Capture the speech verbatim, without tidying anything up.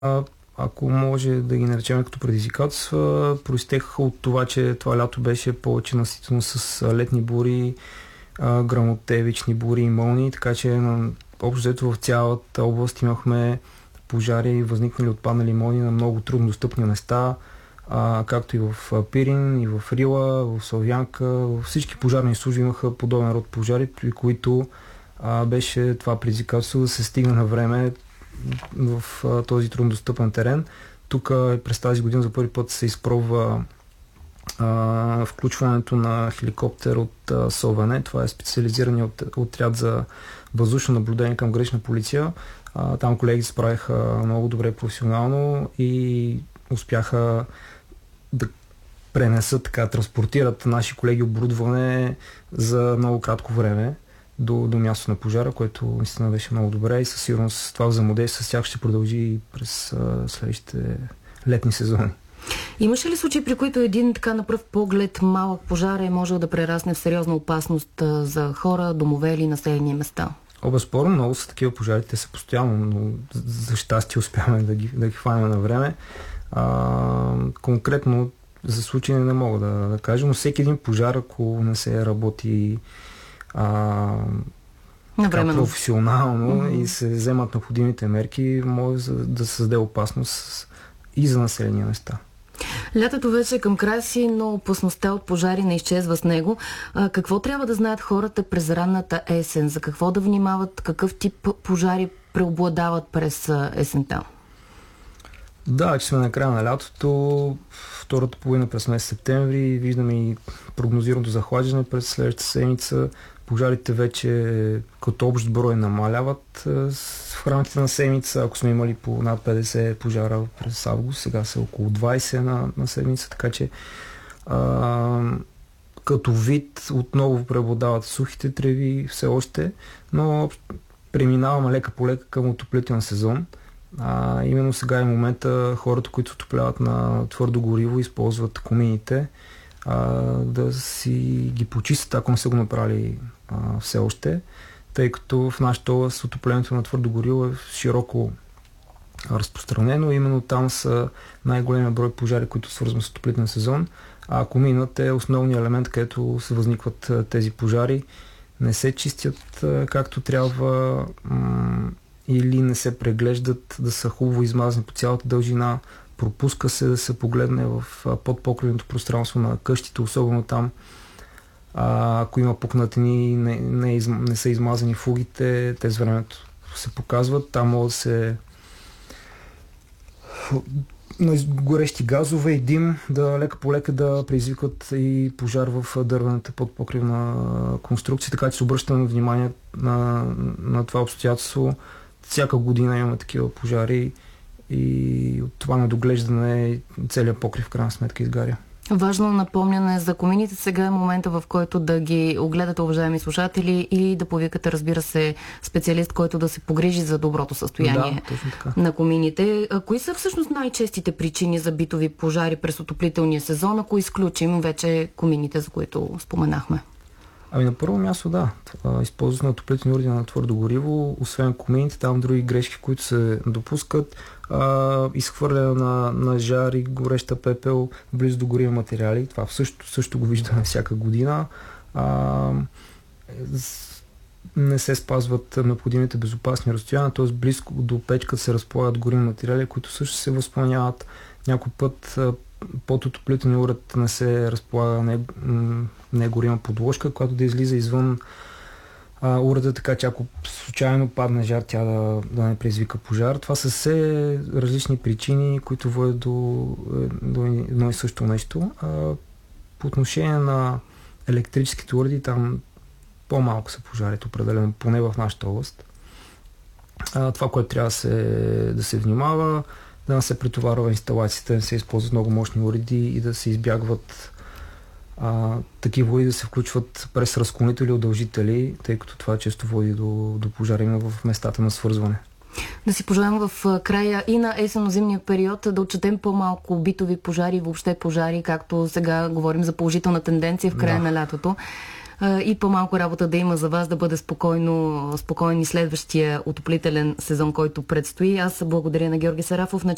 А, ако може да ги наречем като предизвикателства, проистекаха от това, че това лято беше повече наситено с летни бури, а, гръмотевични бури и мълнии, така че на общо взето в цялата област имахме пожари, възникнали отпаднали мълнии на много трудно достъпни места, а, както и в Пирин, и в Рила, в Славянка. Във всички пожарни служби имаха подобен род пожари, при които а, беше това предизвикателство да се стигне на време в а, този труднодостъпен терен. Тук през тази година за първи път се изпробва а, включването на хеликоптер от а, СОВН. Това е специализирания от, отряд за въздушно наблюдение към гранична полиция. А, там колеги се справиха много добре професионално и успяха да пренесат, така, транспортират наши колеги оборудване за много кратко време до, до място на пожара, което наистина беше много добре и със сигурност това взаимодействие с тях ще продължи и през а, следващите летни сезони. Имаше ли случаи, при които един така на пръв поглед малък пожар е можел да прерасне в сериозна опасност а, за хора, домове или населени места? О, безспорно, много са такива пожари, те са постоянно, но за щастие успяваме да ги, да ги хванем на време. А, конкретно за случай не мога да, да кажа, но всеки един пожар, ако не се работи а, така, професионално mm-hmm. и се вземат необходимите мерки, може да създаде опасност и за населени места. Лятото вече е към края си, но опасността от пожари не изчезва с него. А, какво трябва да знаят хората през ранната есен? За какво да внимават? Какъв тип пожари преобладават през есента? Да, че сме на края на лятото, втората половина през месец септември, виждаме и прогнозираното захлаждане през следващата седмица. Пожарите вече като общ брой намаляват в рамките на седмица. Ако сме имали по над петдесет пожара през август, сега са около двайсет на, на седмица, така че а, като вид отново преобладават сухите треви все още, но преминаваме лека по лека към отоплителен сезон. А, именно сега е момента хората, които отопляват на твърдо гориво, използват комините, а, да си ги почистят, ако не са го направили а, все още, тъй като в нашата област отоплението на твърдо гориво е широко разпространено. Именно там са най-големия брой пожари, които свързват с отоплителен сезон, а коминът е основният елемент, където се възникват тези пожари. Не се чистят а, както трябва, м- или не се преглеждат, да са хубаво измазани по цялата дължина, пропуска се да се погледне в подпокривното пространство на къщите, особено там, а, ако има пукнатини, не, не, из, не са измазани фугите, те с времето се показват, там могат да се горещи газове и дим да лека по лека да предизвикват и пожар в дървената подпокривна конструкция, така че се обръщаме внимание на, на това обстоятелство. Всяка година имаме такива пожари и от това недоглеждане целият покрив в крайна сметка изгаря. Важно напомняне за комините. Сега е момента, в който да ги огледате, уважаеми слушатели, или да повикате, разбира се, специалист, който да се погрижи за доброто състояние да, на комините. А кои са всъщност най-честите причини за битови пожари през отоплителния сезон, ако изключим вече комините, за които споменахме? Ами на първо място да, използването на отоплителни уреди на твърдо гориво, освен комините, там други грешки, които се допускат, а, изхвърляне на, на жар и гореща пепел близо до гориви материали, това също, също го виждаме всяка година. А, не се спазват необходимите безопасни разстояния, т.е. близко до печката се разполагат гориви материали, които също се възпламеняват. Някой път под отоплителния уред не се разполага не, не горима подложка, която да излиза извън а, уреда, така че ако случайно падне жар, тя да, да не предизвика пожар. Това са все различни причини, които водят до, до едно и също нещо. А, по отношение на електрическите уреди, там по-малко са пожарите, определено, поне в нашата област. А, това, което трябва да се, да се внимава, да не се претоварва инсталацията, да не се използват много мощни уреди и да се избягват а, такива уреди да се включват през разклонители, удължители, тъй като това често води до, до пожари в местата на свързване. Да си пожелаем в края и на есенно-зимния период да отчетем по-малко битови пожари, въобще пожари, както сега говорим за положителна тенденция в края да. на лятото. И по-малко работа да има за вас, да бъде спокойно, спокойни следващия отоплителен сезон, който предстои. Аз благодаря на Георги Сарафов,